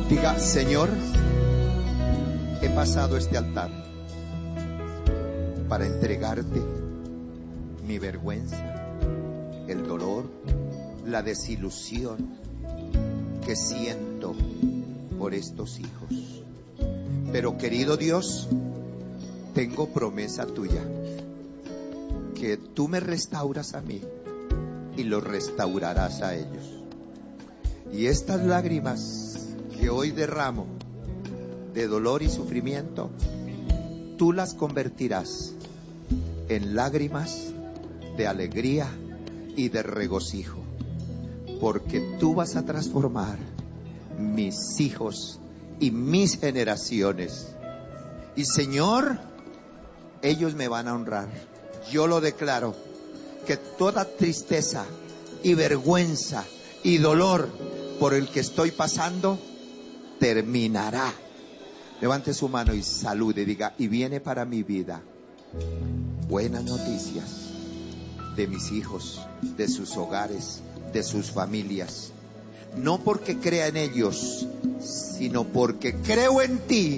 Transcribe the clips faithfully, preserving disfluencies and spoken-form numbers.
Diga: Señor, he pasado este altar para entregarte mi vergüenza, el dolor, la desilusión que siento por estos hijos. Pero querido Dios, tengo promesa tuya, que tú me restauras a mí y los restaurarás a ellos. Y estas lágrimas que hoy derramo de dolor y sufrimiento, tú las convertirás en lágrimas de alegría y de regocijo, porque tú vas a transformar mis hijos y mis generaciones. Y Señor, ellos me van a honrar. Yo lo declaro, que toda tristeza y vergüenza y dolor por el que estoy pasando terminará. Levante su mano y salude y diga: y viene para mi vida buenas noticias de mis hijos, de sus hogares, de sus familias. No porque crea en ellos, sino porque creo en ti,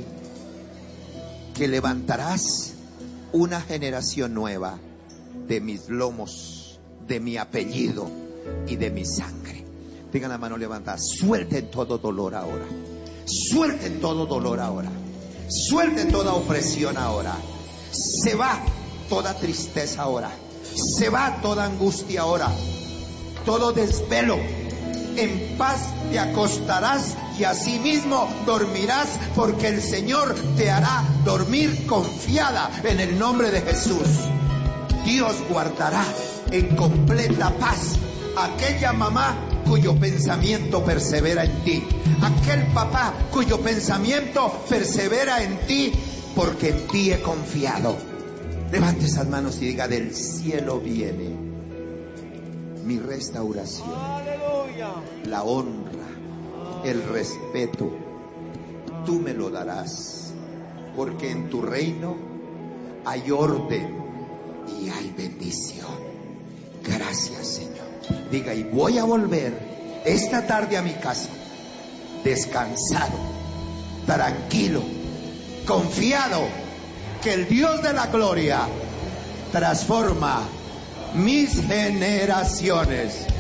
que levantarás una generación nueva de mis lomos, de mi apellido y de mi sangre. Tengan la mano levantada. Suelten todo dolor ahora. Suelten todo dolor ahora. Suelten toda opresión ahora. Se va toda tristeza ahora. Se va toda angustia ahora. Todo desvelo. En paz te acostarás y asimismo dormirás, porque el Señor te hará dormir confiada en el nombre de Jesús. Dios guardará en completa paz aquella mamá cuyo pensamiento persevera en ti, aquel papá cuyo pensamiento persevera en ti, porque en ti he confiado. Levante esas manos y diga: del cielo viene mi restauración, aleluya, la honra, el respeto. Tú me lo darás, porque en tu reino hay orden y hay bendición. Gracias, Señor. Diga: y voy a volver esta tarde a mi casa descansado, tranquilo, confiado, que el Dios de la gloria transforma mis generaciones.